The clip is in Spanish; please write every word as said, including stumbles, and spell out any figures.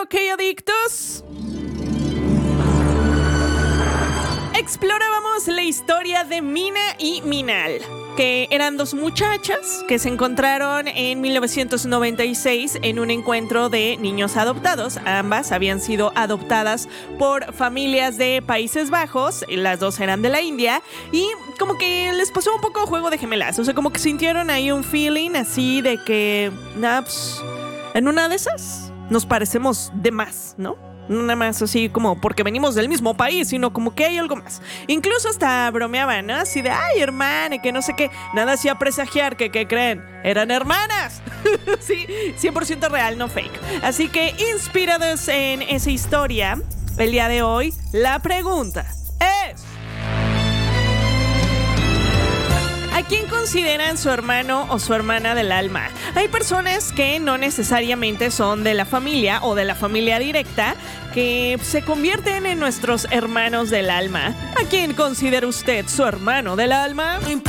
OK Adictos, explorábamos la historia de Mina y Minal, que eran dos muchachas que se encontraron en mil novecientos noventa y seis en un encuentro de niños adoptados. Ambas habían sido adoptadas por familias de Países Bajos, las dos eran de la India, y como que les pasó un poco juego de gemelas, o sea, como que sintieron ahí un feeling así de que, nah, pues, en una de esas nos parecemos de más, ¿no? No nada más así como porque venimos del mismo país, sino como que hay algo más. Incluso hasta bromeaban, ¿no? Así de, ay, hermana, que no sé qué. Nada hacía presagiar que, ¿qué creen? ¡Eran hermanas! Sí, cien por ciento real, no fake. Así que, inspirados en esa historia, el día de hoy, la pregunta es: ¿a quién consideran su hermano o su hermana del alma? Hay personas que no necesariamente son de la familia o de la familia directa, que se convierten en nuestros hermanos del alma. ¿A quién considera usted su hermano del alma?